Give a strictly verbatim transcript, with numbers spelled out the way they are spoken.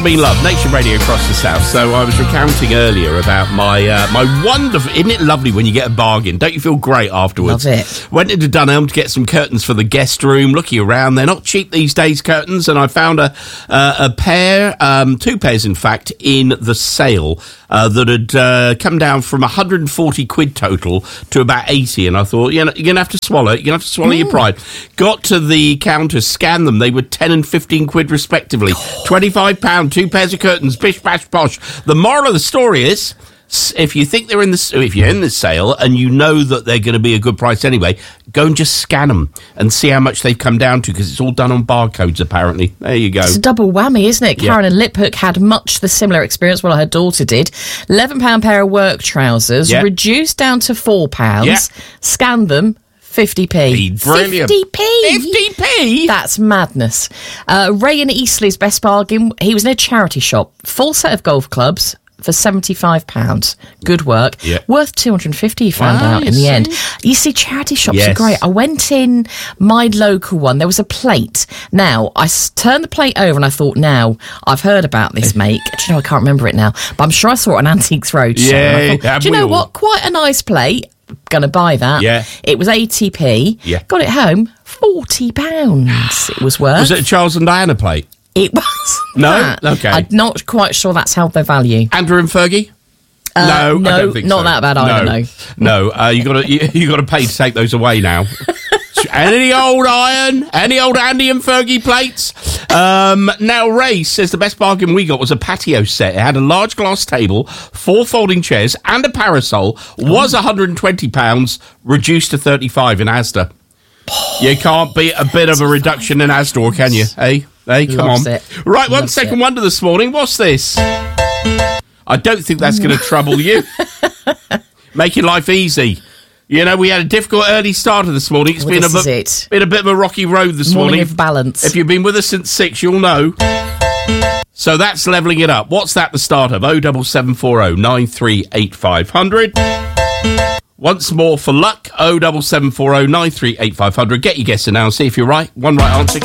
Been love, Nation Radio across the south. So I was recounting earlier about my uh, my wonderful. Isn't it lovely when you get a bargain? Don't you feel great afterwards? Love it. Went into Dunelm to get some curtains for the guest room. Looking around, they're not cheap these days, curtains, and I found a uh, a pair, um, two pairs in fact, in the sale uh, that had uh, come down from one hundred forty quid total to about eighty. And I thought, you know, you're gonna have to swallow it. You're gonna have to swallow mm. your pride. Got to the counter, scanned them. They were ten and fifteen quid respectively. twenty-five pounds. Two pairs of curtains, bish, bash, posh. The moral of the story is, if you think they're in the, if you're in the sale and you know that they're going to be a good price anyway, go and just scan them and see how much they've come down to, because it's all done on barcodes, apparently. There you go. It's a double whammy, isn't it? Yeah. Karen and Liphook had much the similar experience. Well, her daughter did. eleven pound pair of work trousers, yeah. reduced down to four pounds. Yeah. Scanned them. fifty p. Brilliant. fifty p? fifty p? That's madness. Uh, Ray in Eastleigh's best bargain. He was in a charity shop. Full set of golf clubs for seventy-five pounds. Good work. Yeah. Worth two hundred fifty, you found Wow, out in the see? end. You see, charity shops Yes. are great. I went in my local one. There was a plate. Now, I s- turned the plate over and I thought, now, I've heard about this make. Do you know, I can't remember it now. But I'm sure I saw it on Antiques Roadshow. Yeah, And I thought, have do you we know all? what? Quite a nice plate. Gonna buy that. Yeah. It was eighty p. Yeah. Got it home, forty pounds it was worth. Was it a Charles and Diana plate? It was. No? that. Okay. I'm not quite sure that's held their value. Andrew and Fergie? Uh, no, no, I don't think not so. that bad either, no. No, uh, you got to you, you got to pay to take those away now. Any old iron, any old Andy and Fergie plates. Um, now, Ray says the best bargain we got was a patio set. It had a large glass table, four folding chairs, and a parasol. Was one hundred twenty pounds, reduced to thirty-five in Asda. You can't beat a bit of a reduction in Asda, can you? Hey, hey, come Loves on. it. Right, one Loves second it. wonder this morning. What's this? I don't think that's going to trouble you. Making life easy. You know, we had a difficult early starter this morning. It's Well, been, this a, is it. been a bit of a rocky road this Morning morning. of balance. If you've been with us since six, you'll know. So that's levelling it up. What's that the start of? oh seven seven four oh nine three eight five hundred. Once more for luck, oh seven seven four oh nine three eight five hundred. Get your guess in now and see if you're right. One right answer.